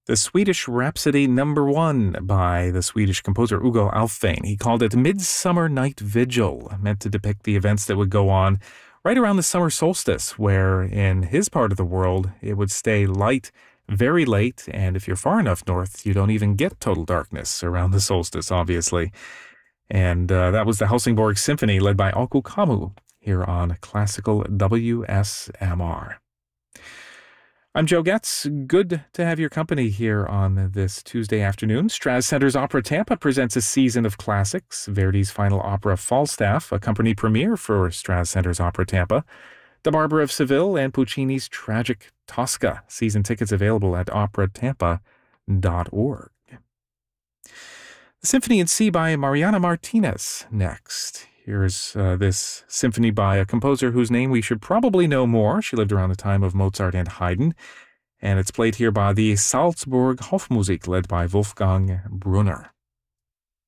The Swedish Rhapsody #1 by the Swedish composer Hugo Alfvén. He called it Midsummer Night Vigil, meant to depict the events that would go on right around the summer solstice, where in his part of the world it would stay light very late, and if you're far enough north, you don't even get total darkness around the solstice, obviously. And that was the Helsingborg Symphony led by Aku Kammu here on Classical WSMR. I'm Joe Getz. Good to have your company here on this Tuesday afternoon. Straz Center's Opera Tampa presents a season of classics. Verdi's final opera, Falstaff, a company premiere for Straz Center's Opera Tampa. The Barber of Seville and Puccini's tragic Tosca. Season tickets available at operatampa.org. The Symphony in C by Mariana Martinez next. Here's this symphony by a composer whose name we should probably know more. She lived around the time of Mozart and Haydn, and it's played here by the Salzburg Hofmusik, led by Wolfgang Brunner.